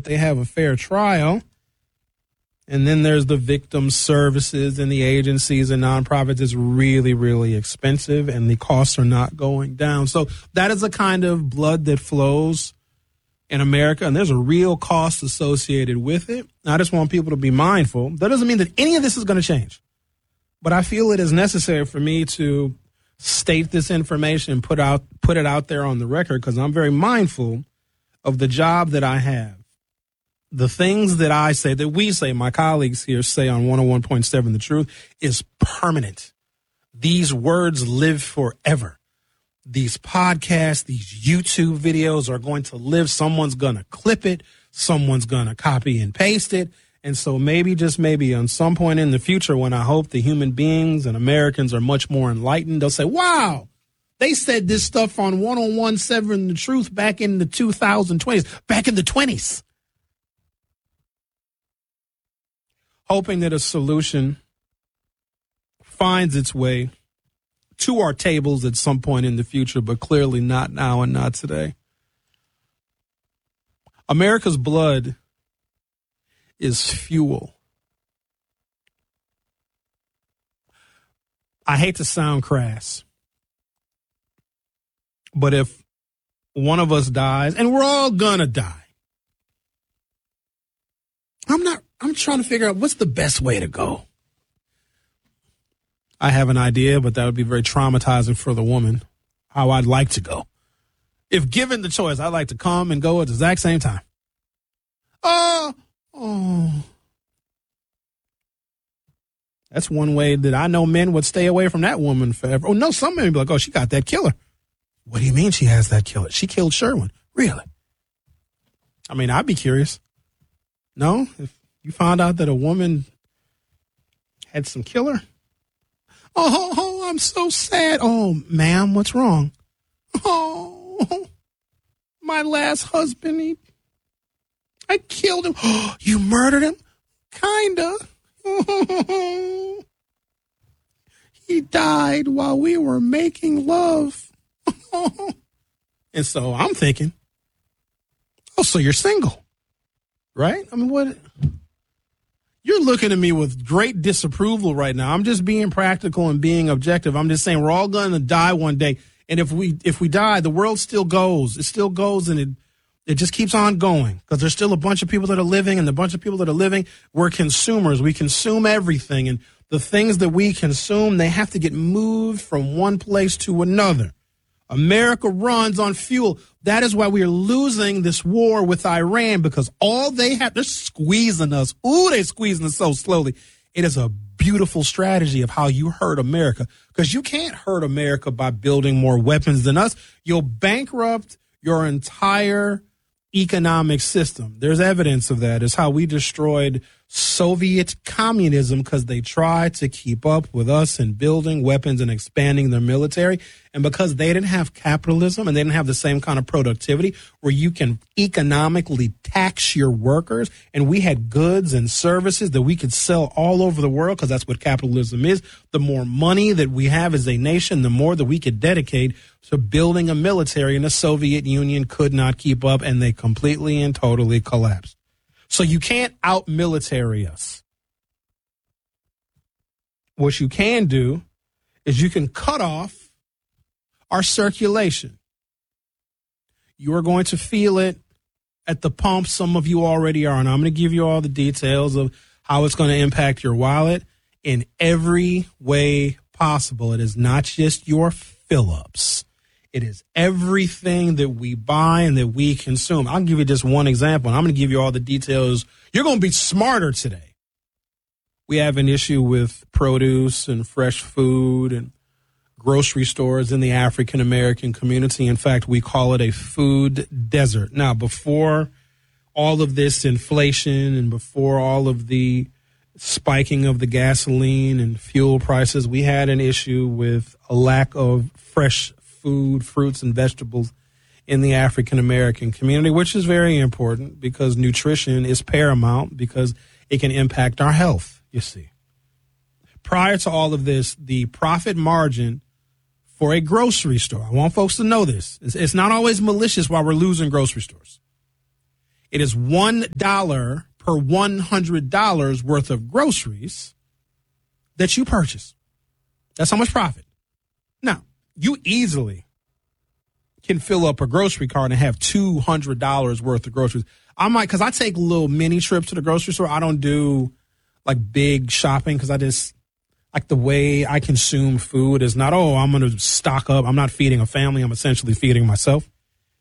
they have a fair trial. And then there's the victim services and the agencies and nonprofits. It's really, really expensive, and the costs are not going down. So that is a kind of blood that flows in America, and there's a real cost associated with it. I just want people to be mindful. That doesn't mean that any of this is going to change, but I feel it is necessary for me to state this information and put it out there on the record, because I'm very mindful of the job that I have. The things that I say, that we say, my colleagues here say on 101.7 The Truth, is permanent. These words live forever. These podcasts, these YouTube videos are going to live. Someone's going to clip it. Someone's going to copy and paste it. And so maybe, just maybe, on some point in the future, when I hope the human beings and Americans are much more enlightened, they'll say, wow, they said this stuff on 101.7 The Truth back in the 2020s, back in the 20s. Hoping that a solution finds its way to our tables at some point in the future, but clearly not now and not today. America's blood is fuel. I hate to sound crass, but if one of us dies, and we're all gonna die, I'm trying to figure out what's the best way to go. I have an idea, but that would be very traumatizing for the woman, how I'd like to go. If given the choice, I'd like to come and go at the exact same time. Oh. That's one way that I know men would stay away from that woman forever. Oh, no, some men would be like, oh, she got that killer. What do you mean she has that killer? She killed Sherwin. Really? I mean, I'd be curious. No? If you found out that a woman had some killer? Oh, I'm so sad. Oh, ma'am, what's wrong? Oh, my last husband, I killed him. Oh, you murdered him? Kinda. He died while we were making love. And so I'm thinking, oh, so you're single, right? I mean, what? You're looking at me with great disapproval right now. I'm just being practical and being objective. I'm just saying we're all going to die one day. And if we die, the world still goes. It still goes, and it just keeps on going, because there's still a bunch of people that are living, and the bunch of people that are living, we're consumers. We consume everything. And the things that we consume, they have to get moved from one place to another. America runs on fuel. That is why we are losing this war with Iran, because all they have, they're squeezing us. Ooh, they're squeezing us so slowly. It is a beautiful strategy of how you hurt America, because you can't hurt America by building more weapons than us. You'll bankrupt your entire economic system. There's evidence of that. It's how we destroyed Soviet communism, because they tried to keep up with us in building weapons and expanding their military. And because they didn't have capitalism and they didn't have the same kind of productivity where you can economically tax your workers, and we had goods and services that we could sell all over the world, because that's what capitalism is. The more money that we have as a nation, the more that we could dedicate to building a military, and the Soviet Union could not keep up, and they completely and totally collapsed. So you can't out-military us. What you can do is you can cut off our circulation. You are going to feel it at the pump. Some of you already are, and I'm going to give you all the details of how it's going to impact your wallet in every way possible. It is not just your fill-ups. It is everything that we buy and that we consume. I'll give you just one example, and I'm going to give you all the details. You're going to be smarter today. We have an issue with produce and fresh food and grocery stores in the African-American community. In fact, we call it a food desert. Now, before all of this inflation and before all of the spiking of the gasoline and fuel prices, we had an issue with a lack of fresh food, fruits, and vegetables in the African-American community, which is very important because nutrition is paramount, because it can impact our health, you see. Prior to all of this, the profit margin for a grocery store, I want folks to know this, it's not always malicious while we're losing grocery stores. It is $1 per $100 worth of groceries that you purchase. That's how much profit. Now, you easily can fill up a grocery cart and have $200 worth of groceries. Because I take little mini trips to the grocery store. I don't do like big shopping because I just like the way I consume food is not, I'm going to stock up. I'm not feeding a family. I'm essentially feeding myself.